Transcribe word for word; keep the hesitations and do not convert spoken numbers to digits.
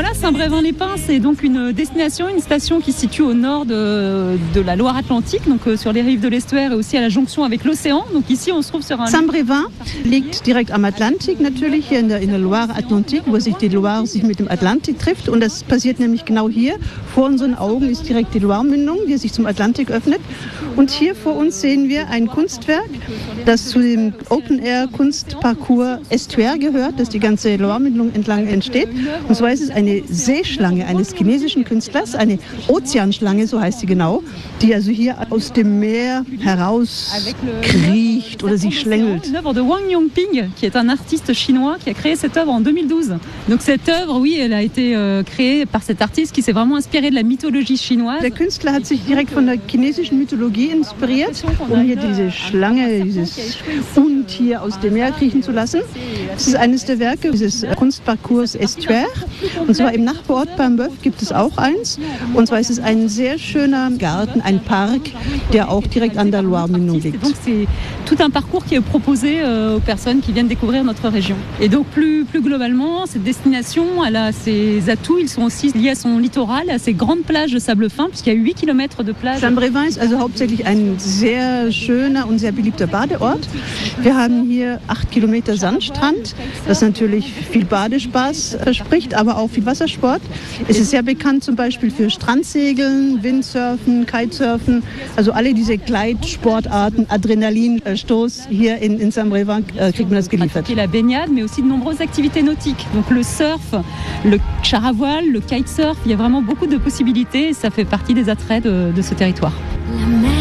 voilà, Saint-Brévin-les-Pins, c'est donc une destination, une station qui se situe au nord de, de la Loire-Atlantique, donc euh, sur les rives de l'estuaire et aussi à la jonction avec l'océan. Donc ici, on se trouve sur un... Saint-Brévin liegt direkt am Atlantik natürlich, hier in der, in der Loire-Atlantik, wo sich die Loire sich mit dem Atlantik trifft. Und das passiert nämlich genau hier. Vor unseren Augen ist direkt die Loire-Mündung, die sich zum Atlantik öffnet. Und hier vor uns sehen wir ein Kunstwerk, das zu dem Open-Air-Kunstparcours Estuaire gehört, das die ganze Loire-Mündung entlang entsteht. Und zwar ist es eine Seeschlange eines chinesischen Künstlers, eine Ozeanschlange, so heißt sie genau, die also hier aus dem Meer herauskriecht oder sich schlängelt. Une œuvre de Wang Yongping, qui est un artiste chinois qui a créé cette œuvre en deux mille douze. Donc cette œuvre, oui, elle a été euh, créée par cet artiste qui s'est vraiment inspiré de la mythologie chinoise. Der Künstler hat sich direkt von der chinesischen Mythologie inspiriert, um hier diese Schlange, dieses Untier aus dem Meer kriechen zu lassen. Das ist eines der Werke dieses Kunstparcours Estuaire. Und zwar im Nachbarort Paimboeuf gibt es auch eins. Und zwar ist es ein sehr schöner Garten, ein Park, der auch direkt an der Loire-Mündung liegt. Donc c'est tout un parcours qui est proposé euh, aux personnes qui viennent découvrir notre région. Et donc plus, plus globalement, cette destination, elle a ses atouts, ils sont aussi liés à son littoral, à ses grandes plages de sable fin, puisqu'il y a huit kilomètres de plage. Saint-Brévin ist also hauptsächlich ein sehr schöner und sehr beliebter Badeort. Wir haben hier acht Kilometer Sandstrand, das natürlich viel Badespaß verspricht, aber auch viel Wassersport. Es ist sehr bekannt zum Beispiel für Strandsegeln, Windsurfen, Kitesurfen, also alle diese Gleitsportarten, Adrenalinstoß. Hier in, in Saint-Brévin äh, kriegt man das geliefert. La baignade, mais aussi de nombreuses activités nautiques. Donc le surf, le char à voile, le kitesurf, il y a vraiment beaucoup de possibilités et ça fait partie des attraits de, de ce territoire.